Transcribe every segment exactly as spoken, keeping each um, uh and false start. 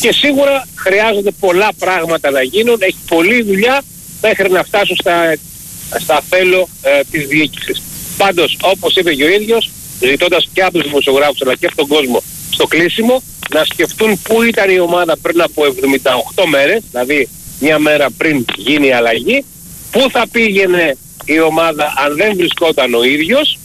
Και σίγουρα χρειάζονται πολλά πράγματα να γίνουν, έχει πολλή δουλειά μέχρι να φτάσουν στα, στα θέλω ε, της διοίκησης. Πάντως, όπως είπε και ο ίδιος, ζητώντας και από τους δημοσιογράφους αλλά και από τον κόσμο στο κλείσιμο, να σκεφτούν πού ήταν η ομάδα πριν από εβδομήντα οκτώ μέρες, δηλαδή μια μέρα πριν γίνει η αλλαγή, πού θα πήγαινε η ομάδα αν δεν βρισκόταν ο ίδιος.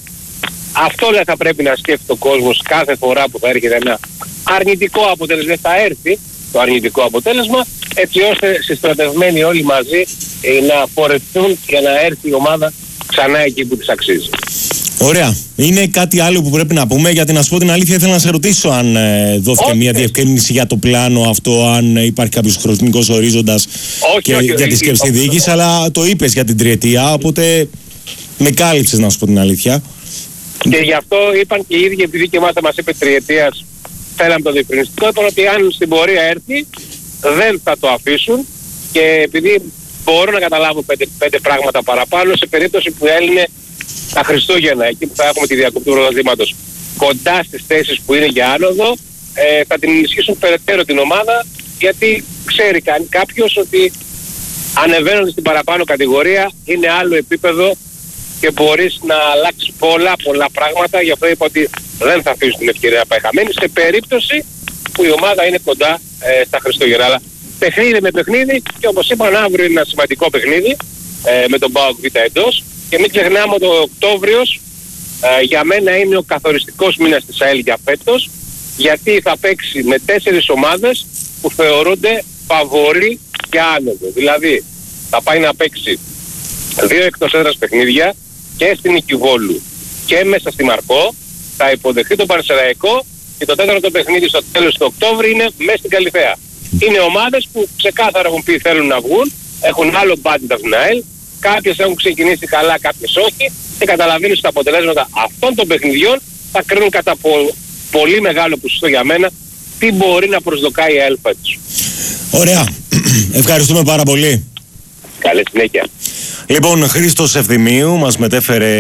Αυτό λέει θα πρέπει να σκέφτεται ο κόσμος κάθε φορά που θα έρχεται ένα αρνητικό αποτέλεσμα. Δεν θα έρθει το αρνητικό αποτέλεσμα, έτσι ώστε συστρατευμένοι όλοι μαζί ε, να πορευτούν για να έρθει η ομάδα ξανά εκεί που της αξίζει. Ωραία. Είναι κάτι άλλο που πρέπει να πούμε, γιατί να σου πω την αλήθεια, ήθελα να σε ρωτήσω αν ε, δόθηκε μια διευκρίνηση για το πλάνο αυτό, αν ε, υπάρχει κάποιος χρονικός ορίζοντας και, όχι, για τη σκέψη διοίκηση, αλλά το είπες για την τριετία, οπότε με κάλυψες, να σου πω την αλήθεια. Και γι' αυτό είπαν και οι ίδιοι, επειδή και εμάς θα μας είπε τριετίας, θέλαμε το διευκρινιστικό, είπαν ότι αν στην πορεία έρθει δεν θα το αφήσουν, και επειδή μπορώ να καταλάβω πέντε, πέντε πράγματα παραπάνω σε περίπτωση που έλυνε τα Χριστούγεννα, εκεί που θα έχουμε τη διακοπή του πρωταθλήματος, κοντά στις θέσεις που είναι για άνοδο, ε, θα την ενισχύσουν περαιτέρω την ομάδα, γιατί ξέρει κάποιος ότι ανεβαίνοντας στην παραπάνω κατηγορία είναι άλλο επίπεδο και μπορείς να αλλάξεις πολλά πολλά πράγματα. Γι' αυτό είπα ότι δεν θα αφήσουν την ευκαιρία να πάει χαμένη σε περίπτωση που η ομάδα είναι κοντά ε, στα Χριστούγεννα. Αλλά παιχνίδι με παιχνίδι, και όπως είπαν, αύριο είναι ένα σημαντικό παιχνίδι ε, με τον ΠΑΟΚ Β εντός. Και μην ξεχνάμε ότι ο Οκτώβριος ε, για μένα είναι ο καθοριστικός μήνας της ΑΕΛ για φέτος, γιατί θα παίξει με τέσσερις ομάδες που θεωρούνται φαβορί για άνοδο. Δηλαδή θα πάει να παίξει δύο εκτός έδρας παιχνίδια και στην Νικηβόλου και μέσα στη Μαρκό, θα υποδεχθεί τον Πανσεραϊκό, και το τέταρτο παιχνίδι στο τέλος του Οκτώβρη είναι μέσα στην Καλιθέα. Είναι ομάδες που ξεκάθαρα έχουν πει θέλουν να βγουν, έχουν άλλο μπάντιτα στην ΑΕΛ, κάποιες έχουν ξεκινήσει καλά, κάποιες όχι, και καταλαβαίνεις ότι τα αποτελέσματα αυτών των παιχνιδιών θα κρίνουν κατά πο, πολύ μεγάλο ποσοστό για μένα τι μπορεί να προσδοκάει η ΑΕΛ φέτος. Ωραία. Ευχαριστούμε πάρα πολύ. Καλή συνέχεια. Λοιπόν, Χρήστος Ευθυμίου μας μετέφερε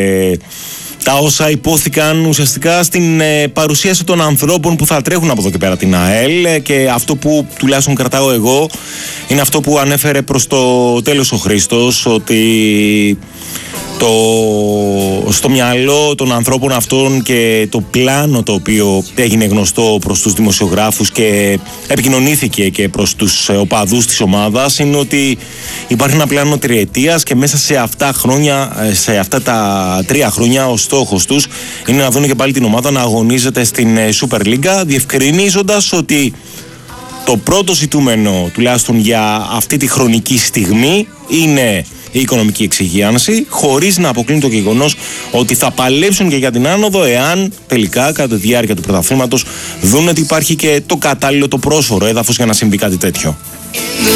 τα όσα υπόθηκαν ουσιαστικά στην ε, παρουσίαση των ανθρώπων που θα τρέχουν από εδώ και πέρα την ΑΕΛ, ε, και αυτό που τουλάχιστον κρατάω εγώ είναι αυτό που ανέφερε προς το τέλος ο Χρήστος, ότι το, στο μυαλό των ανθρώπων αυτών και το πλάνο το οποίο έγινε γνωστό προς τους δημοσιογράφους και επικοινωνήθηκε και προς τους οπαδούς της ομάδας είναι ότι υπάρχει ένα πλάνο τριετίας, και μέσα σε αυτά, χρόνια, σε αυτά τα τρία χρόνια ο στόχος τους είναι να δουν και πάλι την ομάδα να αγωνίζεται στην Super League, διευκρινίζοντας ότι το πρώτο ζητούμενο τουλάχιστον για αυτή τη χρονική στιγμή είναι η οικονομική εξυγίανση, χωρίς να αποκλίνει το γεγονός ότι θα παλέψουν και για την άνοδο εάν τελικά κατά τη διάρκεια του πρωταθλήματος δουν ότι υπάρχει και το κατάλληλο, το πρόσφορο έδαφος για να συμβεί κάτι τέτοιο.